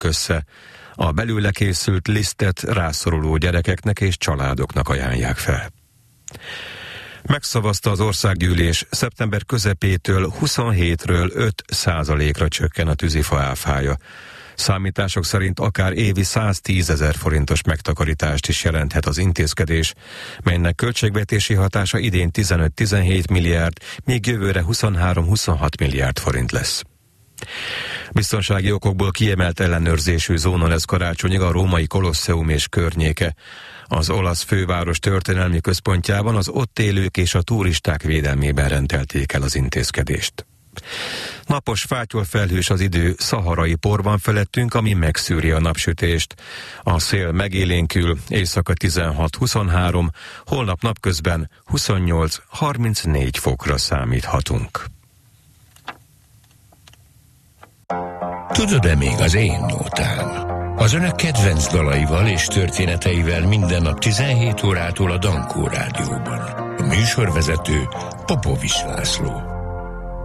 össze. A belőle készült lisztet rászoruló gyerekeknek és családoknak ajánlják fel. Megszavazta az országgyűlés, szeptember közepétől 27-ről 5%-ra csökken a tűzifa áfája. Számítások szerint akár évi 110 000 forintos megtakarítást is jelenthet az intézkedés, melynek költségvetési hatása idén 15-17 milliárd, míg jövőre 23-26 milliárd forint lesz. Biztonsági okokból kiemelt ellenőrzésű zóna lesz karácsonyig a római Kolosseum és környéke. Az olasz főváros történelmi központjában az ott élők és a turisták védelmében rendelték el az intézkedést. Napos, fátyolfelhős az idő, szaharai por van felettünk, ami megszűri a napsütést. A szél megélénkül, éjszaka 16-23, holnap napközben 28-34 fokra számíthatunk. Tudod-e még az én nótám? Az önök kedvenc dalaival és történeteivel minden nap 17 órától a Dankó Rádióban. A műsorvezető Popovics László.